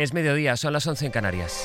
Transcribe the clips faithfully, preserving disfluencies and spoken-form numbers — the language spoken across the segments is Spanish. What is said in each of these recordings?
Es mediodía, son las once en Canarias.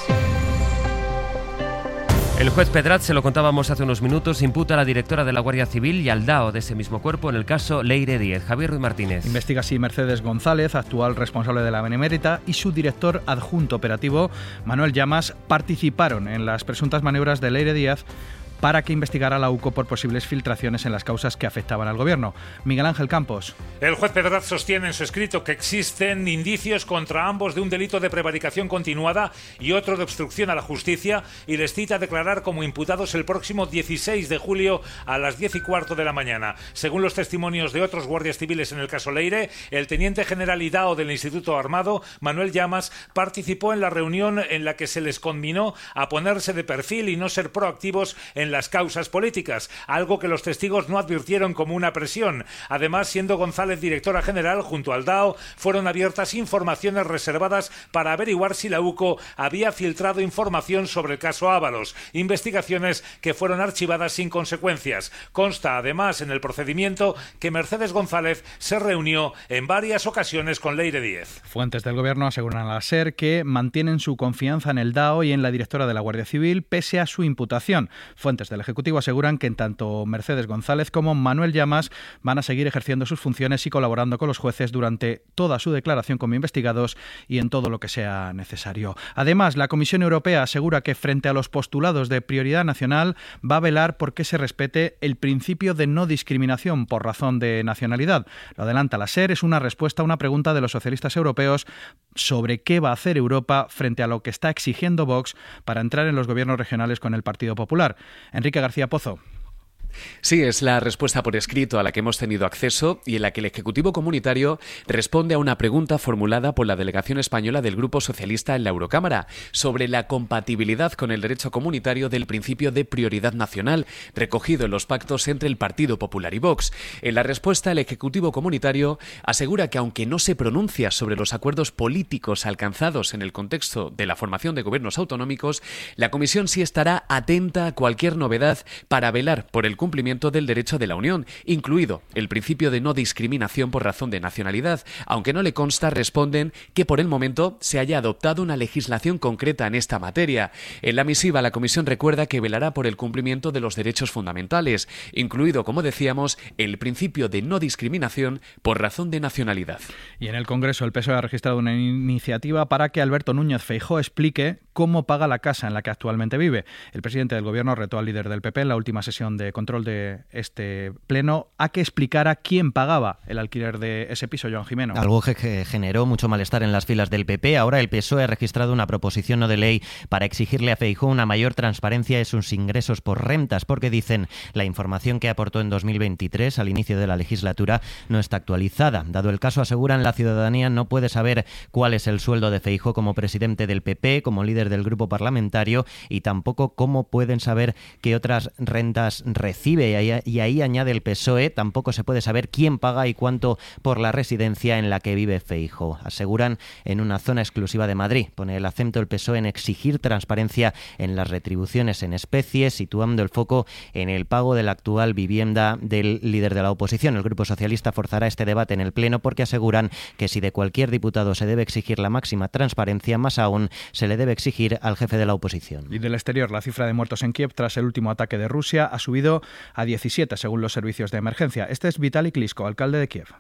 El juez Pedraz, se lo contábamos hace unos minutos, imputa a la directora de la Guardia Civil y al D A O de ese mismo cuerpo en el caso Leire Díez. Javier Ruiz Martínez. Investiga así Mercedes González, actual responsable de la Benemérita, y su director adjunto operativo, Manuel Llamas, participaron en las presuntas maniobras de Leire Díez para que investigara la U C O por posibles filtraciones en las causas que afectaban al gobierno. Miguel Ángel Campos. El juez Pedraz sostiene en su escrito que existen indicios contra ambos de un delito de prevaricación continuada y otro de obstrucción a la justicia, y les cita a declarar como imputados el próximo dieciséis de julio a las diez y cuarto de la mañana. Según los testimonios de otros guardias civiles en el caso Leire, el teniente general y D A O del Instituto Armado, Manuel Llamas, participó en la reunión en la que se les conminó a ponerse de perfil y no ser proactivos en las causas políticas, algo que los testigos no advirtieron como una presión. Además, siendo González directora general, junto al D A O, fueron abiertas informaciones reservadas para averiguar si la U C O había filtrado información sobre el caso Ábalos, investigaciones que fueron archivadas sin consecuencias. Consta, además, en el procedimiento que Mercedes González se reunió en varias ocasiones con Leire Díez. Fuentes del gobierno aseguran a la SER que mantienen su confianza en el D A O y en la directora de la Guardia Civil pese a su imputación. Fuentes del Ejecutivo aseguran que en tanto Mercedes González como Manuel Llamas van a seguir ejerciendo sus funciones y colaborando con los jueces durante toda su declaración como investigados y en todo lo que sea necesario. Además, la Comisión Europea asegura que frente a los postulados de prioridad nacional va a velar por que se respete el principio de no discriminación por razón de nacionalidad. Lo adelanta la SER, es una respuesta a una pregunta de los socialistas europeos sobre qué va a hacer Europa frente a lo que está exigiendo Vox para entrar en los gobiernos regionales con el Partido Popular. Enrique García Pozo. Sí, es la respuesta por escrito a la que hemos tenido acceso y en la que el Ejecutivo Comunitario responde a una pregunta formulada por la delegación española del Grupo Socialista en la Eurocámara sobre la compatibilidad con el derecho comunitario del principio de prioridad nacional recogido en los pactos entre el Partido Popular y Vox. En la respuesta, el Ejecutivo Comunitario asegura que aunque no se pronuncia sobre los acuerdos políticos alcanzados en el contexto de la formación de gobiernos autonómicos, la Comisión sí estará atenta a cualquier novedad para velar por el cumplimiento cumplimiento del derecho de la Unión, incluido el principio de no discriminación por razón de nacionalidad. Aunque no le consta, responden que por el momento se haya adoptado una legislación concreta en esta materia. En la misiva, la Comisión recuerda que velará por el cumplimiento de los derechos fundamentales, incluido, como decíamos, el principio de no discriminación por razón de nacionalidad. Y en el Congreso, el P S O E ha registrado una iniciativa para que Alberto Núñez Feijóo explique cómo paga la casa en la que actualmente vive. El presidente del Gobierno retó al líder del P P en la última sesión de control de este pleno a que explicara quién pagaba el alquiler de ese piso. Joan Jimeno. Algo que generó mucho malestar en las filas del P P. Ahora el P S O E ha registrado una proposición no de ley para exigirle a Feijóo una mayor transparencia de sus ingresos por rentas, porque dicen la información que aportó en dos mil veintitrés al inicio de la legislatura no está actualizada. Dado el caso, aseguran, la ciudadanía no puede saber cuál es el sueldo de Feijóo como presidente del P P, como líder del grupo parlamentario, y tampoco cómo pueden saber qué otras rentas recibe. Y ahí, y ahí añade el P S O E, tampoco se puede saber quién paga y cuánto por la residencia en la que vive Feijóo. Aseguran en una zona exclusiva de Madrid. Pone el acento el P S O E en exigir transparencia en las retribuciones en especie, situando el foco en el pago de la actual vivienda del líder de la oposición. El Grupo Socialista forzará este debate en el Pleno porque aseguran que si de cualquier diputado se debe exigir la máxima transparencia, más aún se le debe exigir al jefe de la oposición. Y del exterior, la cifra de muertos en Kiev tras el último ataque de Rusia ha subido a diecisiete según los servicios de emergencia. Este es Vitaly Klitschko, alcalde de Kiev.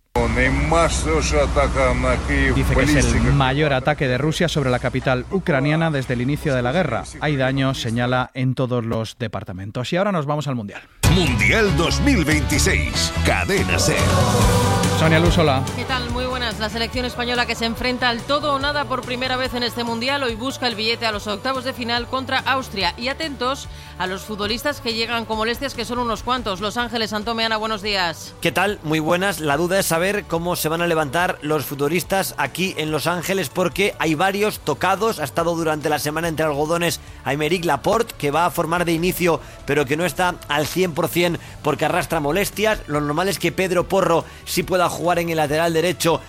Dice que es el mayor ataque de Rusia sobre la capital ucraniana desde el inicio de la guerra. Hay daños, señala, en todos los departamentos. Y ahora nos vamos al Mundial. Mundial dos mil veintiséis, Cadena SER. Sonia Luz, hola. ¿Qué tal? Muy buenas. La selección española, que se enfrenta al todo o nada por primera vez en este Mundial, hoy busca el billete a los octavos de final contra Austria. Y atentos a los futbolistas que llegan con molestias, que son unos cuantos. Los Ángeles, Antomeana, buenos días. ¿Qué tal? Muy buenas. La duda es saber cómo se van a levantar los futbolistas aquí en Los Ángeles, porque hay varios tocados. Ha estado durante la semana entre algodones Aymeric Laporte, que va a formar de inicio, pero que no está al cien por ciento porque arrastra molestias. Lo normal es que Pedro Porro sí pueda jugar en el lateral derecho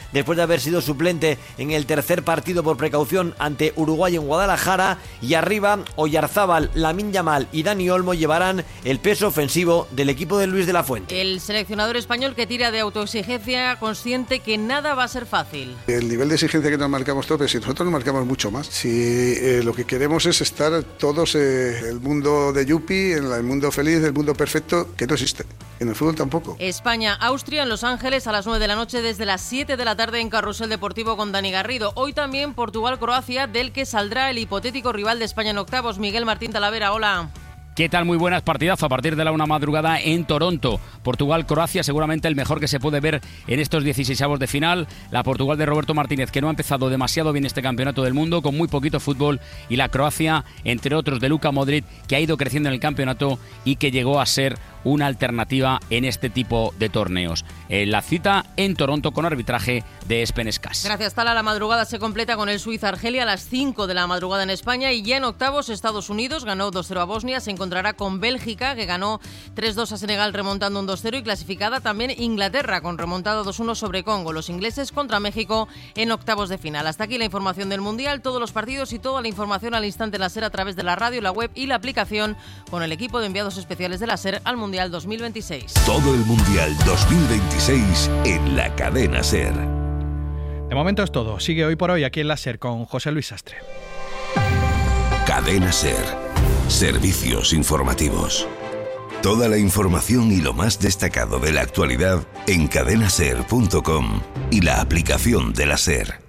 después de haber sido suplente en el tercer partido por precaución ante Uruguay en Guadalajara. Y arriba, Oyarzábal, Lamine Yamal y Dani Olmo llevarán el peso ofensivo del equipo de Luis de la Fuente. El seleccionador español que tira de autoexigencia, consciente que nada va a ser fácil. El nivel de exigencia que nos marcamos todos, si nosotros nos marcamos mucho más. Si eh, lo que queremos es estar todos en eh, el mundo de Yupi, en el mundo feliz, el mundo perfecto, que no existe. En el fútbol tampoco. España-Austria en Los Ángeles a las nueve de la noche, desde las siete de la tarde en Carrusel Deportivo con Dani Garrido. Hoy también Portugal-Croacia, del que saldrá el hipotético rival de España en octavos. Miguel Martín Talavera, hola. ¿Qué tal? Muy buenas, partidazo a partir de la una madrugada en Toronto. Portugal-Croacia, seguramente el mejor que se puede ver en estos dieciseisavos de final. La Portugal de Roberto Martínez, que no ha empezado demasiado bien este campeonato del mundo, con muy poquito fútbol. Y la Croacia, entre otros, de Luka Modric, que ha ido creciendo en el campeonato y que llegó a ser una alternativa en este tipo de torneos. En la cita en Toronto con arbitraje de Espen Escas. Gracias, Tala. La madrugada se completa con el Suiza-Argelia a las cinco de la madrugada en España, y ya en octavos Estados Unidos ganó dos cero a Bosnia, se encontrará con Bélgica, que ganó tres dos a Senegal remontando un dos cero, y clasificada también Inglaterra con remontada dos uno sobre Congo. Los ingleses contra México en octavos de final. Hasta aquí la información del Mundial, todos los partidos y toda la información al instante en la SER a través de la radio, la web y la aplicación, con el equipo de enviados especiales de la SER al Mundial dos mil veintiséis. Todo el Mundial dos mil veintiséis en la cadena SER. De momento es todo. Sigue Hoy por Hoy aquí en la SER con José Luis Sastre. Cadena SER. Servicios informativos. Toda la información y lo más destacado de la actualidad en cadena ser punto com y la aplicación de la SER.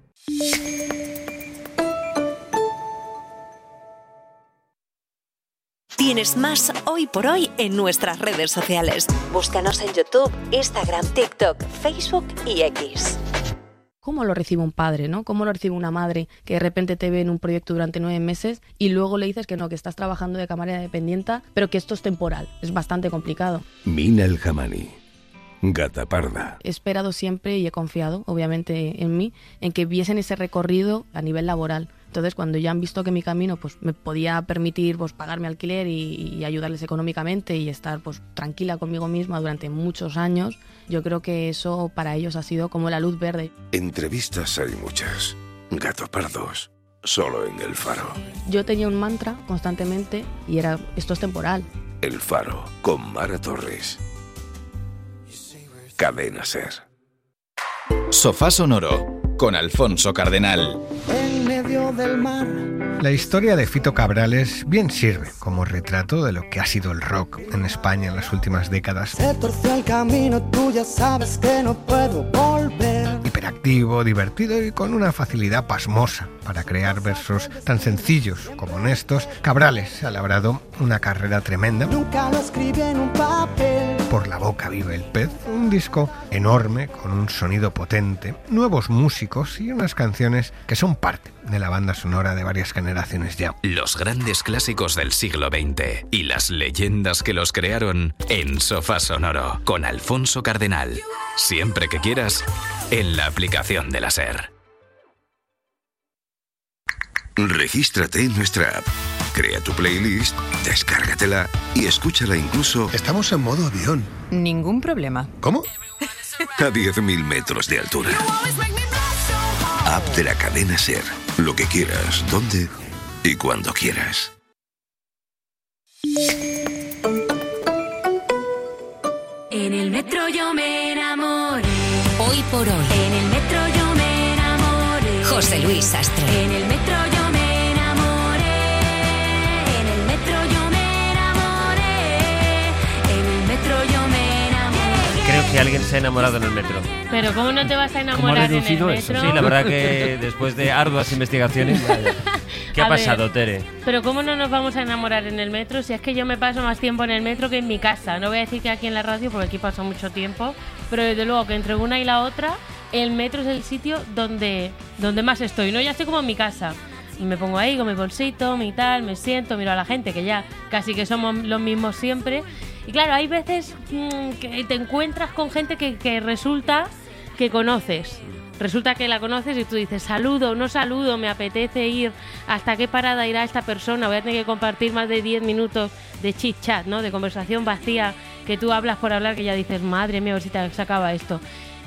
Tienes más Hoy por Hoy en nuestras redes sociales. Búscanos en YouTube, Instagram, TikTok, Facebook y X. ¿Cómo lo recibe un padre, no? ¿Cómo lo recibe una madre que de repente te ve en un proyecto durante nueve meses y luego le dices que no, que estás trabajando de camarera dependiente, pero que esto es temporal? Es bastante complicado. Mina El Hamani, Gata Parda. He esperado siempre y he confiado, obviamente, en mí, en que viesen ese recorrido a nivel laboral. Entonces, cuando ya han visto que mi camino pues me podía permitir pues pagar mi alquiler y, y ayudarles económicamente y estar pues tranquila conmigo misma durante muchos años, yo creo que eso para ellos ha sido como la luz verde. Entrevistas hay muchas. Gato Pardos, solo en El Faro. Yo tenía un mantra constantemente y era: esto es temporal. El Faro, con Mara Torres. Cadena SER. Sofá Sonoro, con Alfonso Cardenal. En medio del mar. La historia de Fito Cabrales bien sirve como retrato de lo que ha sido el rock en España en las últimas décadas. Se torció el camino, tú ya sabes que no puedo volver. Hiperactivo, divertido y con una facilidad pasmosa para crear versos tan sencillos como honestos, Cabrales ha labrado una carrera tremenda. Nunca lo escribí en un papel. Por la boca vive el pez, un disco enorme con un sonido potente, nuevos músicos y unas canciones que son parte de la banda sonora de varias generaciones ya. Los grandes clásicos del siglo veinte y las leyendas que los crearon en Sofá Sonoro con Alfonso Cardenal. Siempre que quieras, en la aplicación de la SER. Regístrate en nuestra app, crea tu playlist, descárgatela y escúchala incluso... Estamos en modo avión. Ningún problema. ¿Cómo? A diez mil metros de altura. App de la cadena SER. Lo que quieras, donde y cuando quieras. En el metro yo me enamoré. Hoy por Hoy. En el metro yo me enamoré. José Luis Sastre. En el metro yo me enamoré. En el metro yo me enamoré. En el metro yo me enamoré. Creo que alguien se ha enamorado en el metro. Pero ¿cómo no te vas a enamorar en el metro? Eso? Sí, la verdad que después de arduas investigaciones... ¿Qué ha a pasado, ver, Tere? Pero ¿cómo no nos vamos a enamorar en el metro? Si es que yo me paso más tiempo en el metro que en mi casa. No voy a decir que aquí en la radio, porque aquí paso mucho tiempo, pero desde luego que entre una y la otra, el metro es el sitio donde, donde más estoy, ¿no? Ya estoy como en mi casa. Y me pongo ahí con mi bolsito, mi tal, me siento, miro a la gente, que ya casi que somos los mismos siempre. Y claro, hay veces mmm, que te encuentras con gente que, que resulta que conoces. Resulta que la conoces y tú dices, saludo, no saludo, me apetece ir, ¿hasta qué parada irá esta persona? Voy a tener que compartir más de diez minutos de chit chat, ¿no? De conversación vacía, que tú hablas por hablar, que ya dices, madre mía, a ver si te se acaba esto.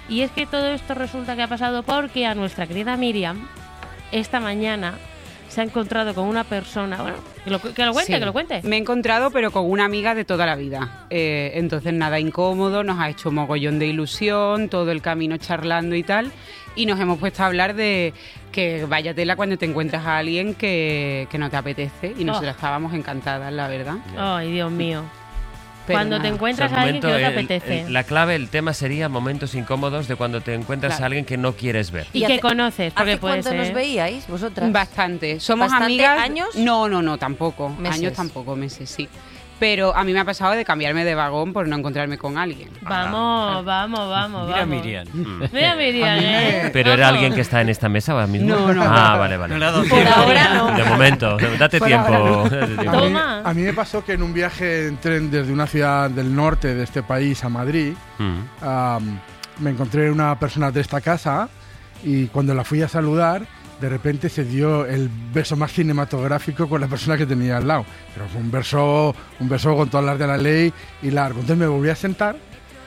Y es que todo esto resulta que ha pasado porque a nuestra querida Miriam, esta mañana, se ha encontrado con una persona, bueno, que lo, que lo cuente, Sí. que lo cuente. Me he encontrado, pero con una amiga de toda la vida. Eh, entonces, nada incómodo, nos ha hecho mogollón de ilusión, todo el camino charlando y tal. Y nos hemos puesto a hablar de que vaya tela cuando te encuentras a alguien que, que no te apetece. Y nosotros Oh. estábamos encantadas, la verdad. Ay, Dios mío. Pero Cuando te nada. encuentras O sea, a alguien que no te el- apetece. el- la clave, el tema sería momentos incómodos de cuando te encuentras Claro. a alguien que no quieres ver. Y, que conoces, porque ¿Hace puede cuánto ser. nos veíais vosotras? Bastante. Somos ¿Bastante? amigas. ¿Años? No, no, no, tampoco. Meses. Años tampoco, meses, sí. Pero a mí me ha pasado de cambiarme de vagón por no encontrarme con alguien. Vamos, vamos, vamos, Mira, vamos. Miriam. Mira, Miriam, ¿eh? ¿Pero era Ojo. alguien que está en esta mesa ahora mismo? No, no. Ah, vale, vale. No le ha dado Por tiempo. ahora no. De momento, date Por tiempo. ahora date tiempo. A mí, Toma. a mí me pasó que en un viaje en tren desde una ciudad del norte de este país a Madrid, Mm. am, me encontré una persona de esta casa y cuando la fui a saludar, de repente se dio el beso más cinematográfico con la persona que tenía al lado. Pero fue un beso, un beso con todas las de la ley y largo. Entonces me volví a sentar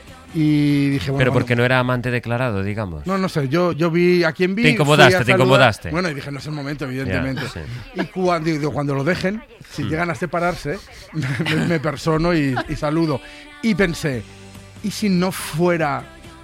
y dije, bueno, Pero bueno, porque no era amante declarado, digamos. no, no sé, yo, yo vi a quien vi. Te incomodaste, fui a te saludar. incomodaste. Bueno, y dije, no es el momento, evidentemente. Ya, sí. Y cuando, digo, cuando lo dejen, si Mm. llegan a separarse, me, me persono y, y saludo. Y pensé, ¿y si no fuera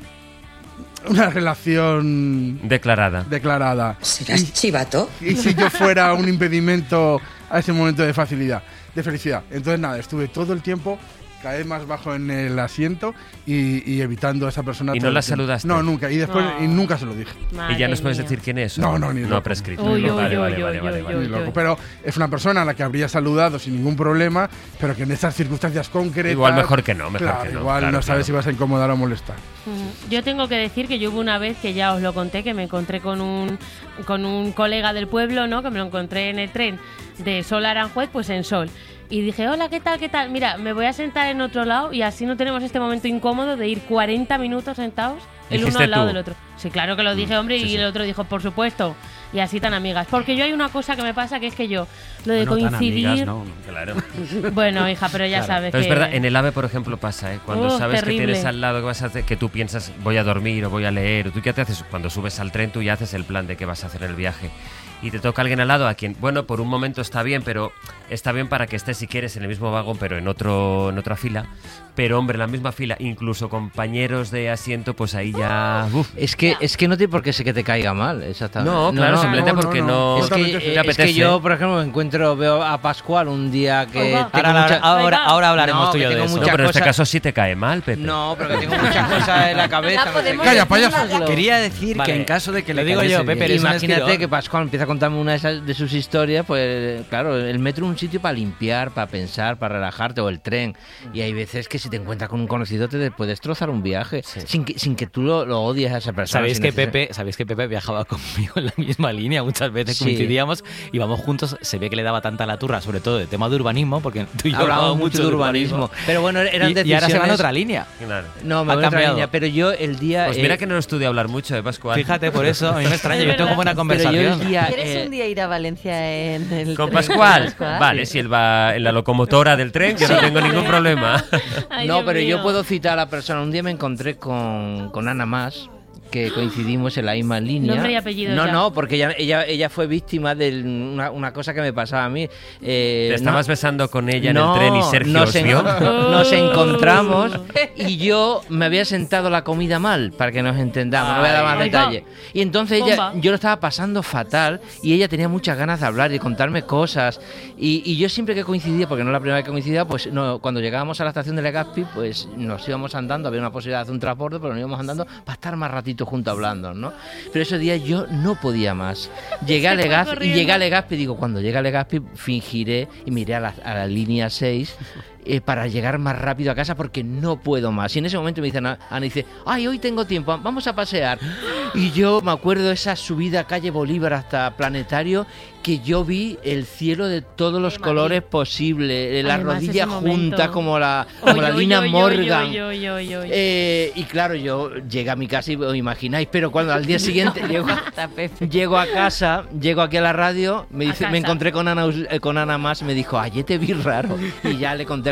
una relación Declarada. declarada? ¿Serás chivato? ¿Y si yo fuera un impedimento a ese momento de facilidad, de felicidad? Entonces, nada, estuve todo el tiempo cada vez más bajo en el asiento y, y evitando a esa persona. ¿Y todo no la el tiempo. saludaste? No, nunca. Y después No. y nunca se lo dije. ¿Y ya nos puedes Madre decir quién es? No, no, ni No loco. ha prescrito. Uy, uy, Vale, uy, vale, uy, vale, uy, vale, uy, vale. Ni uy, loco. uy. Pero es una persona a la que habría saludado sin ningún problema, pero que en estas circunstancias concretas. Igual mejor que no, mejor claro, que no, Igual claro, no sabes claro. si vas a incomodar o molestar. Ujú. Yo tengo que decir que yo hubo una vez que ya os lo conté, que me encontré con un con un colega del pueblo, ¿no? Que me lo encontré en el tren de Sol a Aranjuez, pues en Sol. Y dije, hola, ¿qué tal? ¿Qué tal? Mira, me voy a sentar en otro lado y así no tenemos este momento incómodo de ir cuarenta minutos sentados el uno ¿Dijiste al lado tú? del otro. Sí, claro que lo dije, hombre, sí, y sí. el otro dijo, por supuesto. Y así tan amigas. Porque yo hay una cosa que me pasa que es que yo, lo de Bueno, tan coincidir... amigas, no. Claro. Bueno, hija, pero ya Claro. sabes Pero que... es verdad, en el AVE, por ejemplo, pasa, ¿eh? Cuando Oh, sabes terrible. que tienes al lado que vas a hacer, que tú piensas voy a dormir o voy a leer, o tú ya te haces, cuando subes al tren tú ya haces el plan de qué vas a hacer en el viaje. Y te toca alguien al lado a quien, bueno, por un momento está bien, pero está bien para que estés si quieres en el mismo vagón, pero en otro en otra fila. Pero hombre, en la misma fila, incluso compañeros de asiento, pues ahí ya... uf. Es que, es que no tiene por qué ser que te caiga mal, exactamente. No, claro, simplemente porque no- Es que, Totalmente eh, te es que apetece. yo, por ejemplo, me encuentro, veo a Pascual un día que. Oiga. tengo Ahora- mucha- ahora- ahora hablaremos No, tú y que yo de tengo eso. muchas No, pero en este cosas- caso sí te cae mal, Pepe. No, pero que tengo muchas cosas en la cabeza. Ya no sé podemos qué. Calla, payaso. decirlo. Quería decir Vale. que en caso de que Lo le digo yo, cayese Pepe, bien- eres un Imagínate esquirol. que Pascual empieza a contarme una de, esas, de sus historias, pues claro, el metro es un sitio para limpiar, para pensar, para relajarte, o el tren. Y hay veces que si te encuentras con un conocido te puede destrozar un viaje, sin, que, sin que tú lo, lo odies a esa persona. Sabéis sin que necesidad. Pepe, sabéis que Pepe viajaba conmigo en la misma línea, muchas veces Sí. coincidíamos, íbamos juntos, se ve que le daba tanta la turra, sobre todo de tema de urbanismo, porque tú y yo Hablábamos hablábamos mucho de urbanismo. Pero bueno, eran y, y ahora se va en decisiones- otra línea. Claro. No, me Ha voy a otra cambiado. línea, pero yo el día... Pues eh, mira que no estudia hablar mucho, ¿eh, Pascual? Fíjate, por eso, a mí me extraña, yo tengo buena Pero yo conversación. el día, ¿Quieres eh, un día ir a Valencia en el Con tren Pascual. Pascual? Vale, si él va en la locomotora del tren, yo no tengo ningún problema. Ay, no, Dios pero yo mío. puedo citar a la persona. Un día me encontré con, con Ana Mas, que coincidimos en la misma línea. Nombre y apellido No, ya. no, porque ella, ella, ella fue víctima de una, una cosa que me pasaba a mí. Eh, Te estabas no- besando con ella en no, el tren y Sergio nos, os en- vio. nos encontramos y yo me había sentado la comida mal, para que nos entendamos, no voy a dar más Ay, detalle. Y entonces ella, Bomba. yo lo estaba pasando fatal y ella tenía muchas ganas de hablar y de contarme cosas. Y, y yo siempre que coincidía, porque no es la primera vez que coincidía, pues no, cuando llegábamos a la estación de Legazpi, pues nos íbamos andando, había una posibilidad de hacer un transporte, pero nos íbamos andando para estar más ratito juntos hablando, ¿no? Pero ese día yo no podía más. Llegué a Se fue Legazpi y corriendo. llegué a Legazpi, digo, cuando llegue a Legazpi fingiré y miré a la, a la línea seis eh, para llegar más rápido a casa porque no puedo más. Y en ese momento me dice Ana, Ana dice, ay, hoy tengo tiempo, vamos a pasear. Y yo me acuerdo de esa subida a calle Bolívar hasta Planetario, que yo vi el cielo de todos los colores posibles, las Además, rodillas ese momento. juntas como la, como la Oy, oy, Lina oy, oy, Morgan. oy, oy, oy, oy. Eh, y claro, yo llegué a mi casa y os imagináis, pero cuando al día siguiente llego, llego a casa, llego aquí a la radio, me, A dice, me casa. encontré con Ana, Us- eh, con Ana Mas, me dijo, ayer te vi raro. Y ya le conté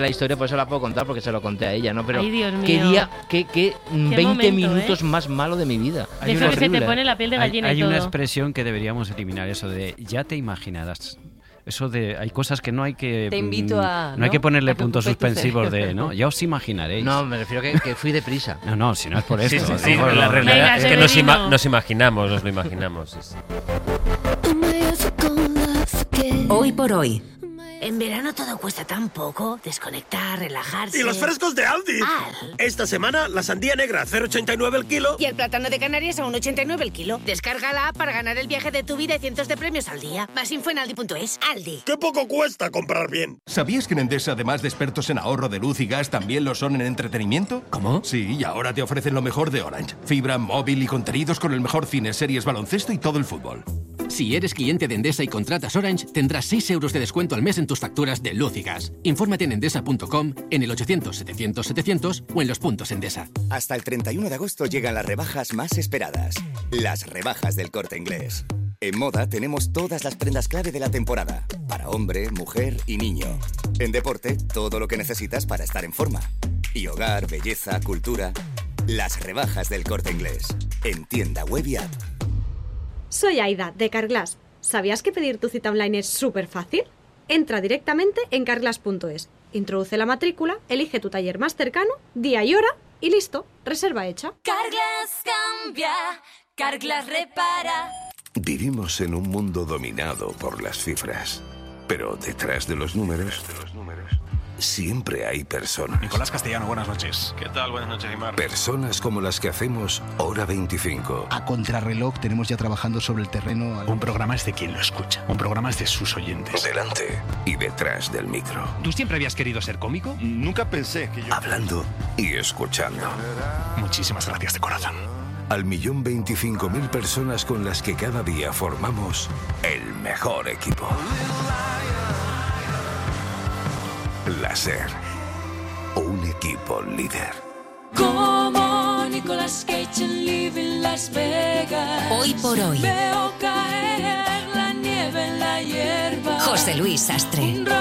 la historia, por eso la puedo contar, porque se lo conté a ella, ¿no? Pero Ay, Dios mío. qué día, qué, qué veinte momento, minutos ¿eh? más malo de mi vida. De eso que se te pone la piel de Hay, gallina hay y todo. una expresión que deberíamos eliminar, eso de ya te imaginarás. Eso de hay cosas que no hay que Te invito a, no, ¿no? hay que ponerle a que puntos ocupes tu suspensivos de, cerebro. ¿no? Ya os imaginaréis. No, me refiero que, que fui deprisa. No, no, si no es por Sí, esto. sí, sí, ¿no? la No, realidad Venga, es que nos, Severino. ima- nos imaginamos, nos lo imaginamos. sí, sí. Hoy por hoy. En verano todo cuesta tan poco. Desconectar, relajarse. ¡Y los frescos de Aldi! Al. Esta semana, la sandía negra a cero coma ochenta y nueve el kilo. Y el plátano de Canarias a uno coma ochenta y nueve el kilo. Descarga la app para ganar el viaje de tu vida y cientos de premios al día. Más info en aldi punto es. Aldi. ¡Qué poco cuesta comprar bien! ¿Sabías que en Endesa, además de expertos en ahorro de luz y gas, también lo son en entretenimiento? ¿Cómo? Sí, y ahora te ofrecen lo mejor de Orange. Fibra, móvil y contenidos con el mejor cine, series, baloncesto y todo el fútbol. Si eres cliente de Endesa y contratas Orange, tendrás seis euros de descuento al mes en tus facturas de luz y gas. Infórmate en endesa punto com, en el ochocientos setecientos setecientos o en los puntos Endesa. Hasta el treinta y uno de agosto llegan las rebajas más esperadas. Las rebajas del Corte Inglés. En moda tenemos todas las prendas clave de la temporada. Para hombre, mujer y niño. En deporte, todo lo que necesitas para estar en forma. Y hogar, belleza, cultura. Las rebajas del Corte Inglés. En tienda web y app. Soy Aida, de Carglass. ¿Sabías que pedir tu cita online es súper fácil? Entra directamente en carglass punto es, introduce la matrícula, elige tu taller más cercano, día y hora y listo, reserva hecha. Carglass cambia, Carglass repara. Vivimos en un mundo dominado por las cifras, pero detrás de los números, de los números siempre hay personas. Nicolás Castellano, buenas noches. ¿Qué tal? Buenas noches, Imar. Personas como las que hacemos Hora veinticinco. A contrarreloj tenemos ya trabajando sobre el terreno. Un programa es de quien lo escucha. Un programa es de sus oyentes. Delante y detrás del micro. ¿Tú siempre habías querido ser cómico? Nunca pensé que yo... Hablando y escuchando. Muchísimas gracias de corazón. Al millón veinticinco mil personas con las que cada día formamos el mejor equipo. La SER, un equipo líder. Como Nicolas Cage en Living Las Vegas. Hoy por hoy. Veo caer la nieve en la hierba. José Luis Sastre. Un